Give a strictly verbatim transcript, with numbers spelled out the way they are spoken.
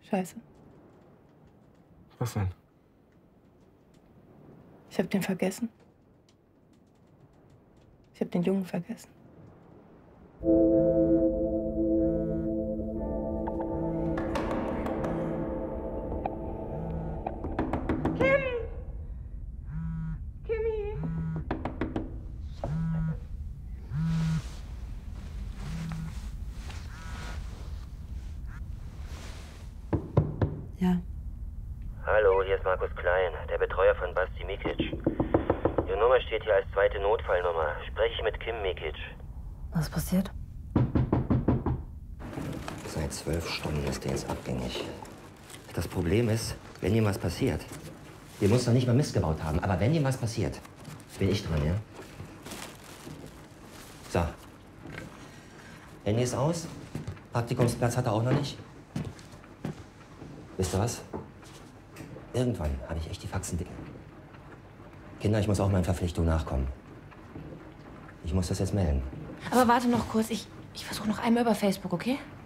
Scheiße. Was denn? Ich hab den vergessen. Ich hab den Jungen vergessen. Kim! Kimmy! Ja. Hallo, hier ist Markus Klein, der Betreuer von Basti Mikic. Ihre Nummer steht hier als zweite Notfallnummer. Spreche ich mit Kim Mikic? Was ist passiert? Seit zwölf Stunden ist der jetzt abgängig. Das Problem ist, wenn ihm was passiert, wir muss doch nicht mal Mist gebaut haben, aber wenn ihm was passiert, bin ich dran, ja? So. Handy ist aus. Praktikumsplatz hat er auch noch nicht. Wisst ihr was? Irgendwann habe ich echt die Faxen dick. Kinder, ich muss auch meinen Verpflichtungen nachkommen. Ich muss das jetzt melden. Aber warte noch kurz, ich, ich versuche noch einmal über Facebook, okay?